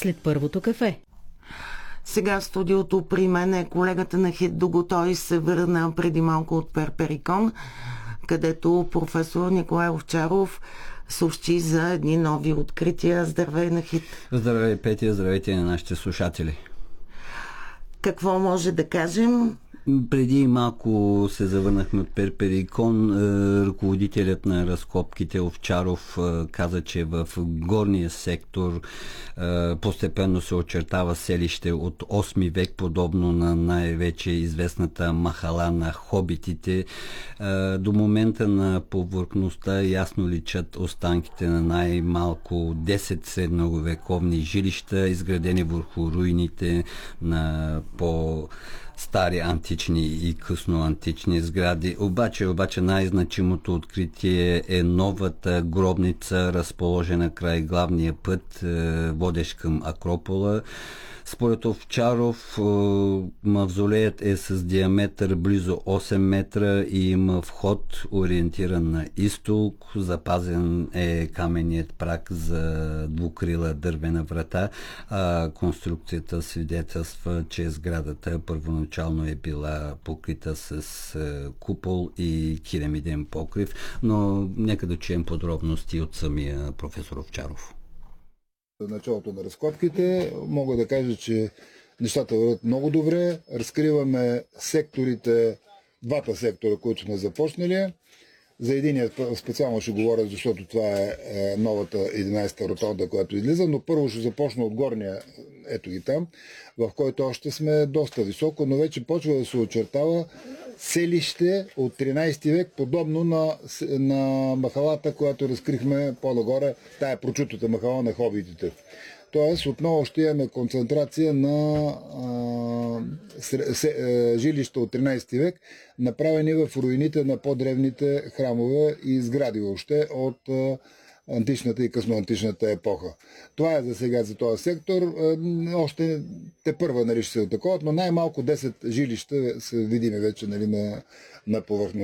след първото кафе. Сега в студиото при мен е колегата на Хиддого. Той се върна преди малко от Перперикон, където професор Николай Овчаров съобщи за едни нови открития. Здравей на Хид! Здравей, Петя, здравейте на нашите слушатели. Какво може да кажем? Преди малко се завърнахме от Перперикон. Ръководителят на разкопките Овчаров каза, че в горния сектор постепенно се очертава селище от 8 век, подобно на най-вече известната махала на хобитите. До момента на повърхността ясно личат останките на най-малко 10 средновековни жилища, изградени върху руините на стари антични и късно антични сгради. Обаче най-значимото откритие е новата гробница, разположена край главния път, водещ към Акропола. Според Овчаров, мавзолеят е с диаметър близо 8 метра и има вход ориентиран на изток. Запазен е каменният праг за двукрила дървена врата. Конструкцията свидетелства, че сградата първоначално е била покрита с купол и киремиден покрив, но нека да чуем подробности от самия професор Овчаров. Началото на разкопките мога да кажа, че нещата върват много добре. Разкриваме секторите, двата сектора, които сме започнали. За единия специално ще говоря, защото това е новата 11-та ротонда, която излиза, но първо ще започна от горния, ето ги там, в който още сме доста високо, но вече почва да се очертава селище от 13 век, подобно на махалата, която разкрихме по-нагоре, тая прочутата махала на хобитите. Тоест, отново ще имаме концентрация на жилища от 13 век, направени в руините на по-древните храмове и сгради въобще от античната и късноантичната епоха. Това е за сега за този сектор. Още тепърва ще се атакуват, но най-малко 10 жилища са видими вече на повърхността.